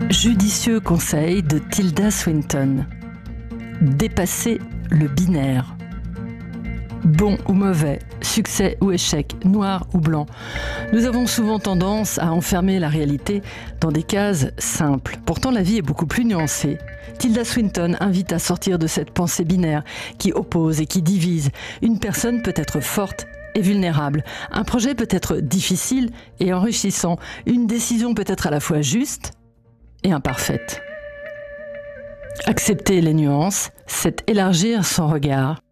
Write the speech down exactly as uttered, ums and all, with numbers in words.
Judicieux conseil de Tilda Swinton. Dépasser le binaire. Bon ou mauvais, succès ou échec, noir ou blanc. Nous avons souvent tendance à enfermer la réalité dans des cases simples. Pourtant, la vie est beaucoup plus nuancée. Tilda Swinton invite à sortir de cette pensée binaire qui oppose et qui divise. Une personne peut être forte et vulnérable. Un projet peut être difficile et enrichissant. Une décision peut être à la fois juste et imparfaite. Accepter les nuances, c'est élargir son regard.